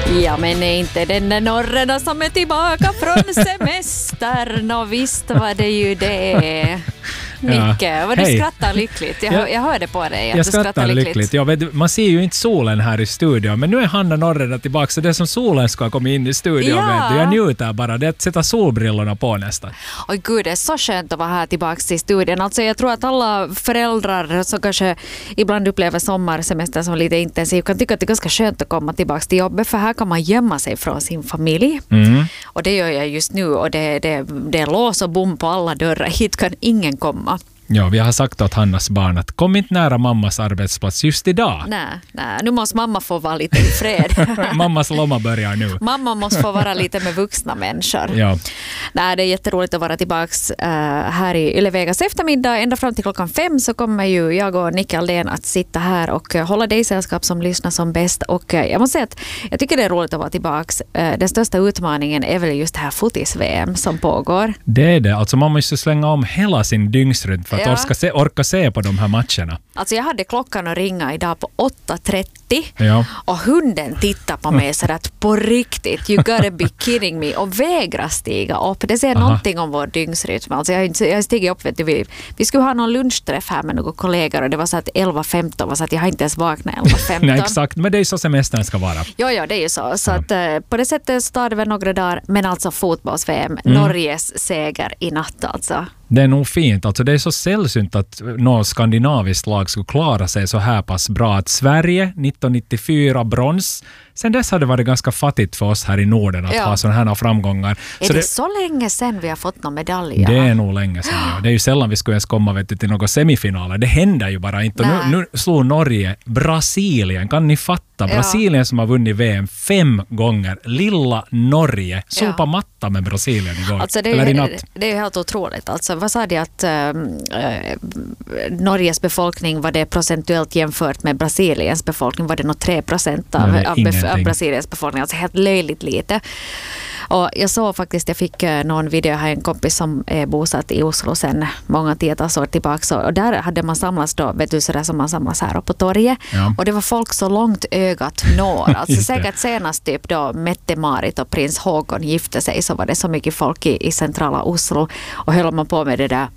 Ja, men är inte den där norrarna som är tillbaka från semestern, och visst var det ju det. Micke, vad du skrattar lyckligt. Jag hörde på dig att jag du skrattar lyckligt. Ja, man ser ju inte solen här i studion, men nu är Hanna Norrena tillbaka, så det är som solen ska komma in i studion. Ja. Jag njuter bara, det är att sätta solbrillorna på nästan. Oj gud, det är så skönt att vara här tillbaka i studion. Alltså jag tror att alla föräldrar som kanske ibland upplever sommarsemester som lite intensiv kan tycka att det är ganska skönt att komma tillbaka till jobbet, för här kan man gömma sig från sin familj. Och det gör jag just nu, och det är lås och bom på alla dörrar. Hit kan ingen komma. Ja, vi har sagt åt Hannas barn att kom inte nära mammas arbetsplats just idag. Nej, nu måste mamma få vara lite i fred. Mammas lomma börjar nu. Mamma måste få vara lite med vuxna människor. Ja. Nej, det är jätteroligt att vara tillbaka här i Yle Vegas eftermiddag. Ända fram till 5:00 så kommer ju jag och Nick Aldén att sitta här och hålla dig sällskap som lyssnar som bäst. Och jag måste säga att jag tycker det är roligt att vara tillbaka. Den största utmaningen är väl just det här fotis-VM som pågår. Det är det. Alltså man måste slänga om hela sin dygnsrytm för att orka se på de här matcherna. Alltså jag hade klockan att ringa idag på 8:30. Ja. Och hunden tittar på mig så att på riktigt, you gotta be kidding me, och vägrar stiga upp. Det säger någonting om vår dygnsrytm. Alltså jag stigit upp, vet du, vi skulle ha någon lunchträff här med några kollegor, och det var så att 11:15 var så att jag har inte ens vaknat 11:15. Nej, exakt, men det är så semestern ska vara. Jo, det är ju så. Så att på det sättet står det väl några dagar, men alltså fotbolls-VM, Norges seger i natt alltså. Det är nog fint. Alltså det är så sällsynt att något skandinaviskt lag skulle klara sig så här pass bra. Att Sverige 1994 brons. Sen dess har det varit ganska fattigt för oss här i Norden att ha sådana här framgångar. Är det så länge sedan vi har fått någon medalj? Det är nog länge sedan. Ja. Det är ju sällan vi skulle ens komma till några semifinaler. Det händer ju bara inte. Nu slår Norge Brasilien. Kan ni fatta? Brasilien som har vunnit VM 5 gånger. Lilla Norge. Sopa matta med Brasilien igår. Alltså det är ju helt otroligt. Alltså, vad sa de att Norges befolkning, var det procentuellt jämfört med Brasiliens befolkning, var det nog 3% av Brasiliens befolkning. Alltså helt löjligt lite. Och jag såg faktiskt, jag fick någon video här, en kompis som är bosatt i Oslo sedan många tiotals år tillbaka. Och där hade man samlats då, vet du, sådär som man samlas här på torget. Ja. Och det var folk så långt ögat når. Alltså säkert senast typ då Mette-Marit och prins Håkon gifte sig, så var det så mycket folk i centrala Oslo. Och höll man på med det där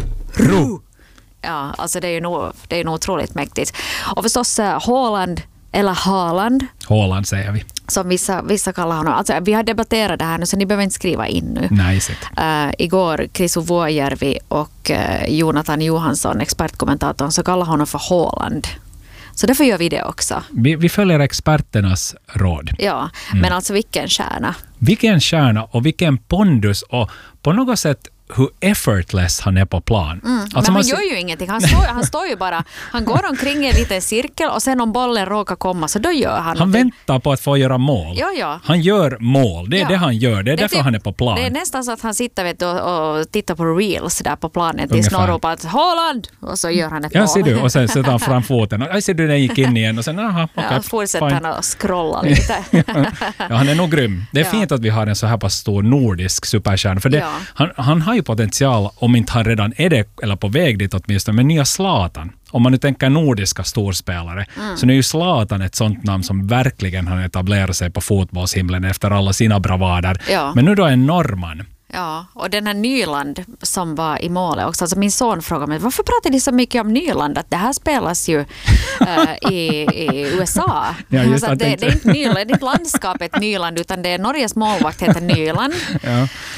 ja, alltså det är ju nog otroligt mäktigt. Och förstås Haaland, eller Haaland säger vi. Som vissa kallar honom. Alltså, vi har debatterat det här nu, så ni behöver inte skriva in nu. Nej, igår Krisu Vuojärvi och Jonathan Johansson, expertkommentatorn, så kallar honom för Haaland. Så därför gör vi det också. Vi följer experternas råd. Ja, men alltså vilken kärna. Vilken kärna och vilken pondus, och på något sätt hur effortless han är på plan. Alltså men han gör ju ingenting. Han står ju bara, han går omkring i en liten cirkel, och sen om bollen råkar komma, så då gör han. Han väntar på att få göra mål. Ja. Han gör mål. Det är det han gör. Det är därför han är på plan. Det är nästan så att han sitter och tittar på reels där på planen tills någon ropar att Haaland, och så gör han ett mål. Ja, ser du. Och sen sätter han fram foten. Jag ser du, den gick in igen. Och sen, fortsätter han att scrolla lite. Ja, han är nog grym. Det är fint att vi har en så här pass stor nordisk superstjärna. För han har ju potential, om inte han redan är det, eller på väg dit åtminstone, men nya Zlatan. Om man nu tänker nordiska storspelare, så är ju Zlatan ett sånt namn som verkligen har etablerat sig på fotbollshimlen efter alla sina bravader. Ja. Men nu då en norrman. Ja, och den här Nyland som var i målet också. Alltså min son frågade mig, varför pratar de så mycket om Nyland? Att det här spelas ju i USA. Ja, just alltså det är inte Nyland, det är inte landskapet Nyland, utan det är Norges målvakt heter Nyland. Ja.